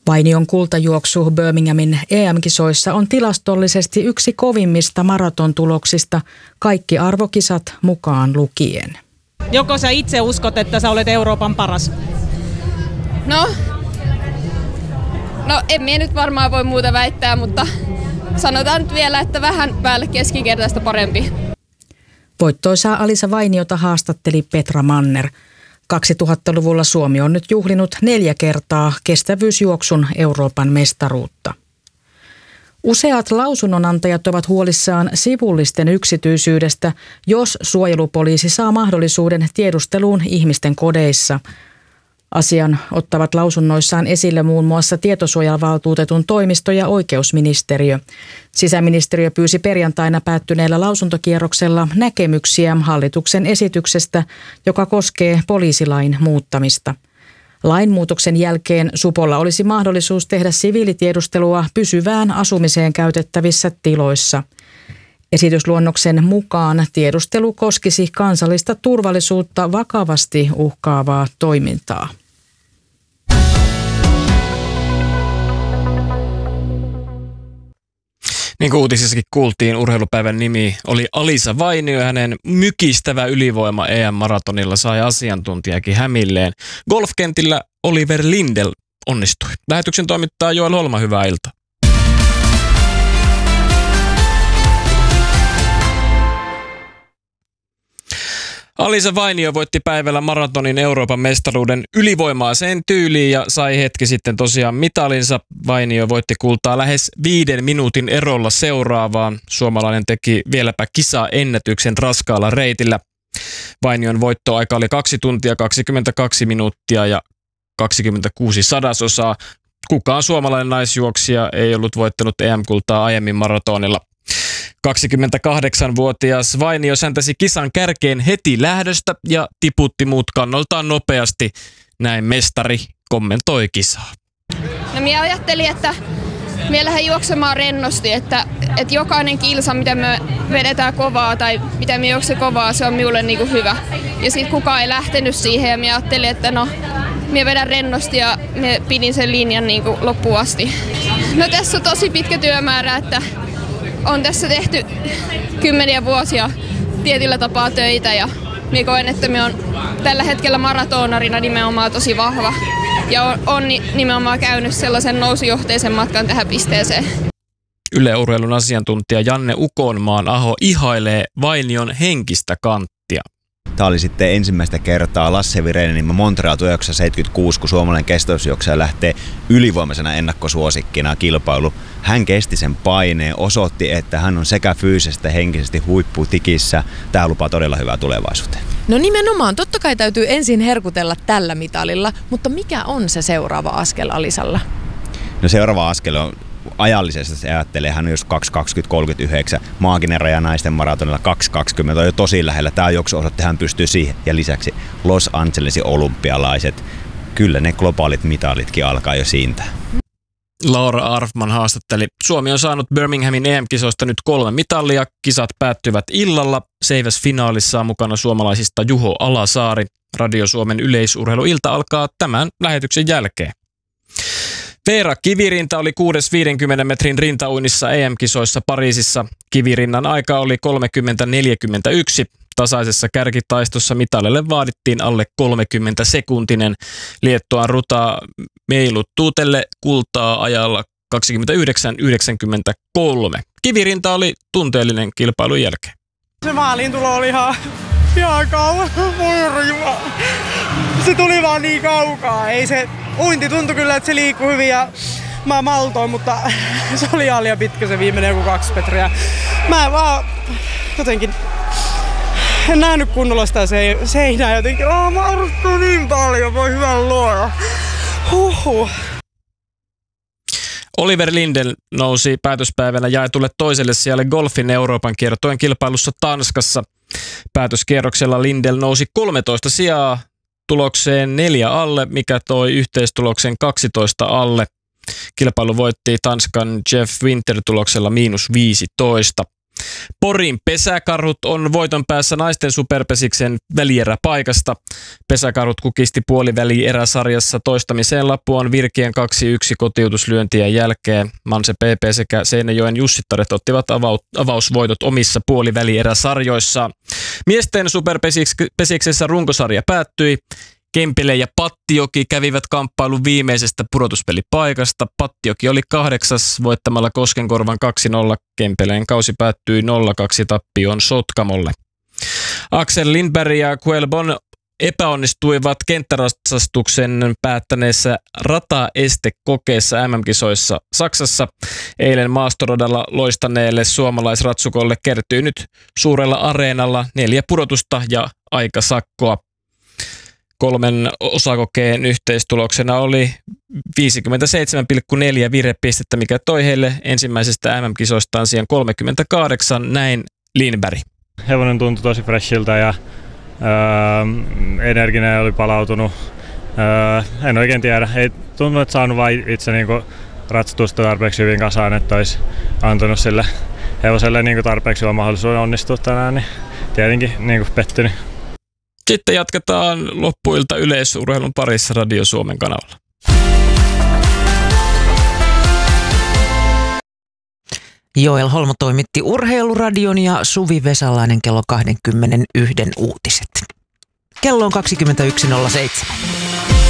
Vainion kultajuoksu Birminghamin EM-kisoissa on tilastollisesti yksi kovimmista maratontuloksista, kaikki arvokisat mukaan lukien. Joko sä itse uskot, että sä olet Euroopan paras? No en minä nyt varmaan voi muuta väittää, mutta sanotaan nyt vielä, että vähän päälle keskinkertaista parempi. Voittoisaa Alisa Vainiota haastatteli Petra Manner. 2000-luvulla Suomi on nyt juhlinut 4 kertaa kestävyysjuoksun Euroopan mestaruutta. Useat lausunnonantajat ovat huolissaan sivullisten yksityisyydestä, jos suojelupoliisi saa mahdollisuuden tiedusteluun ihmisten kodeissa. Asian ottavat lausunnoissaan esille muun muassa tietosuojavaltuutetun toimisto ja oikeusministeriö. Sisäministeriö pyysi perjantaina päättyneellä lausuntokierroksella näkemyksiä hallituksen esityksestä, joka koskee poliisilain muuttamista. Lainmuutoksen jälkeen supolla olisi mahdollisuus tehdä siviilitiedustelua pysyvään asumiseen käytettävissä tiloissa. Esitysluonnoksen mukaan tiedustelu koskisi kansallista turvallisuutta vakavasti uhkaavaa toimintaa. Niin kuin uutisissakin kuultiin, urheilupäivän nimi oli Alisa Vainio. Hänen mykistävä ylivoima EM-maratonilla sai asiantuntijakin hämilleen. Golfkentillä Oliver Lindell onnistui. Lähetyksen toimittaa Joel Holma, hyvää iltaa. Alisa Vainio voitti päivällä maratonin Euroopan mestaruuden ylivoimaiseen tyyliin ja sai hetki sitten tosiaan mitalinsa. Vainio voitti kultaa lähes 5 minuutin erolla seuraavaan. Suomalainen teki vieläpä kisaennätyksen raskaalla reitillä. Vainion voittoaika oli 2 tuntia 22 minuuttia ja 26 sadasosaa. Kukaan suomalainen naisjuoksija ei ollut voittanut EM-kultaa aiemmin maratonilla. 28-vuotias Vainio säntäsi kisan kärkeen heti lähdöstä ja tiputti muut kannoltaan nopeasti. Näin mestari kommentoi kisaa. No minä ajattelin, että minä lähden juoksemaan rennosti, että jokainen kilsa, mitä me vedetään kovaa tai mitä me juokse kovaa, se on minulle niin kuin hyvä. Ja sitten kukaan ei lähtenyt siihen ja minä ajattelin, että minä vedän rennosti ja minä pidin sen linjan niin kuin loppuun asti. No tässä on tosi pitkä työmäärä, että on tässä tehty 10 vuosia tietyllä tapaa töitä ja minä koen, että minä olen tällä hetkellä maratonarina nimenomaan tosi vahva ja on nimenomaan käynyt sellaisen nousujohteisen matkan tähän pisteeseen. Yle Urheilun asiantuntija Janne Ukonmaan-aho ihailee Vainion henkistä kanttia. Tämä oli sitten ensimmäistä kertaa Lasse Virenin Montreal 1976, kun suomalainen kestävyysjuoksaja lähtee ylivoimaisena ennakkosuosikkina kilpailu. Hän kesti sen paineen, osoitti, että hän on sekä fyysisesti että henkisesti huipputikissä. Tämä lupaa todella hyvää tulevaisuuteen. No nimenomaan, totta kai täytyy ensin herkutella tällä mitalilla, mutta mikä on se seuraava askel Alisalla? No seuraava askel on ajallisesti, se ajattelee, hän on jos 2.20.39, maaginen raja naisten maratonilla 2.20 on jo tosi lähellä. Tämä juoksu osoitti, hän pystyy siihen. Ja lisäksi Los Angelesin olympialaiset, kyllä ne globaalit mitalitkin alkaa jo siitä. Laura Arfman haastatteli. Suomi on saanut Birminghamin EM-kisoista nyt 3 mitalia. Kisat päättyvät illalla. Seiväsfinaalissa on mukana suomalaisista Juho Alasaari. Radio Suomen yleisurheiluilta alkaa tämän lähetyksen jälkeen. Veera Kivirinta oli 6. 50 metrin rintauinnissa EM-kisoissa Pariisissa. Kivirinnan aika oli 30.41. Tasaisessa kärkitaistossa mitalille vaadittiin alle 30 sekuntinen. Liettuan Ruta Meiluttuutelle kultaa ajalla 29.93. Kivirinta oli tunteellinen kilpailun jälkeen. Se maaliintulo oli ihan kauan. Se tuli vaan niin kaukaa. Ei se uinti tuntui kyllä, että se liikkui hyvin ja mä maltoin, mutta se oli ihan liian pitkä se viimeinen joku 2 metriä. Mä vaan jotenkin en nähnyt kunnolla sitä seinää jotenkin. Mä arvostan niin paljon, voi hyvän luoja. Oliver Lindell nousi päätöspäivänä jaetulle toiselle sijalle golfin Euroopan kiertueen kilpailussa Tanskassa. Päätöskierroksella Lindell nousi 13 sijaa tulokseen 4 alle, mikä toi yhteistuloksen 12 alle. Kilpailu voitti Tanskan Jeff Winter tuloksella -15. Porin Pesäkarhut on voiton päässä naisten superpesiksen välieräpaikasta. Pesäkarhut kukisti puolivälieräsarjassa toistamiseen Lapuan Virkien 2-1 kotiutuslyöntien jälkeen. Manse PP sekä Seinäjoen Jussittaret ottivat avausvoitot omissa puolivälieräsarjoissaan. Miesten superpesiksessä runkosarja päättyi. Kempele ja Pattioki kävivät kamppailun viimeisestä pudotuspelipaikasta. Pattioki oli 8. voittamalla Koskenkorvan 2-0. Kempeleen kausi päättyi 0-2 tappioon Sotkamolle. Axel Lindberg ja Kuelbon epäonnistuivat kenttäratsastuksen päättäneessä rataestekokeessa MM-kisoissa Saksassa. Eilen maastoradalla loistaneelle suomalaisratsukolle kertyi nyt suurella areenalla 4 pudotusta ja aikasakkoa. 3 osakokeen yhteistuloksena oli 57,4 virhepistettä, mikä toi heille ensimmäisestä MM-kisoistaan sijaan 38, näin Lindberg. Hevonen tuntui tosi freshiltä ja energinen oli palautunut. En oikein tiedä. Ei tuntunut, että saanut vain itse niinku ratsastusta tarpeeksi hyvin kasaan, että olisi antanut sille hevoselle niinku tarpeeksi hyvä mahdollisuuden onnistua tänään, niin tietenkin niinku pettynyt. Sitten jatketaan loppuilta yleisurheilun parissa Radio Suomen kanavalla. Joel Holmo toimitti Urheiluradion ja Suvi Vesalainen kello 21 uutiset. Kello on 21.07.